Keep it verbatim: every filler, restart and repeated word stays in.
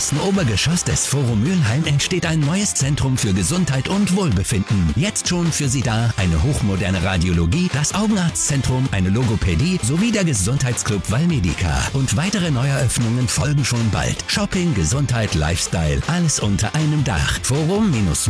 ersten Obergeschoss des Forum Mülheim entsteht ein neues Zentrum für Gesundheit und Wohlbefinden. Jetzt schon für Sie da eine hochmoderne Radiologie, das Augenarztzentrum, eine Logopädie sowie der Gesundheitsclub Valmedica. Und weitere Neueröffnungen folgen schon bald. Shopping, Gesundheit, Lifestyle, alles unter einem Dach. Forum